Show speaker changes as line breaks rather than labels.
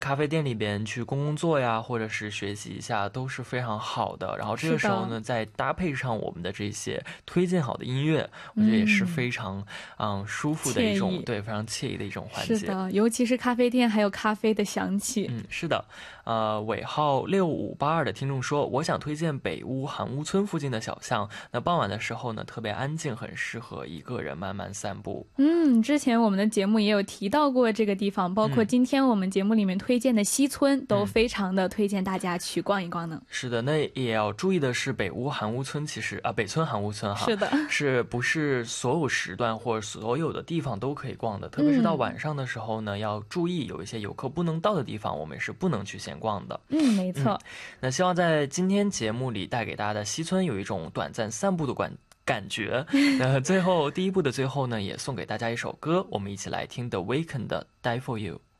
咖啡店里边去工作呀，或者是学习一下都是非常好的。然后这个时候呢，再搭配上我们的这些推荐好的音乐，我觉得也是非常舒服的一种，对，非常惬意的一种环节。
是的，尤其是咖啡店还有咖啡的香气。
是的。尾号6582的听众说，我想推荐北屋韩屋村附近的小巷，那傍晚的时候呢，特别安静，很适合一个人慢慢散步。
之前我们的节目也有提到过这个地方，包括今天我们节目里面推荐的西村，都非常的推荐大家去逛一逛呢。
是的，那也要注意的是，北屋韩屋村其实北村韩屋村
是的，
是不是所有时段或者所有的地方都可以逛的？特别是到晚上的时候呢，要注意有一些游客不能到的地方，我们是不能去闲逛的。
没错。
那希望在今天节目里带给大家的西村有一种短暂散步的感觉。那最后第一部的最后呢，也送给大家一首歌，我们一起来听 The Weeknd 的 Die For You。